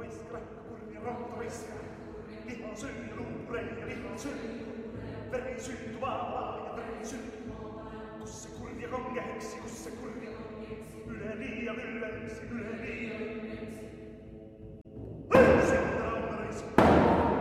riskra, kurja rotta riskra. Lihan syy ja luureja, lihan syy. Veri syy, tuvaa ja veri syy.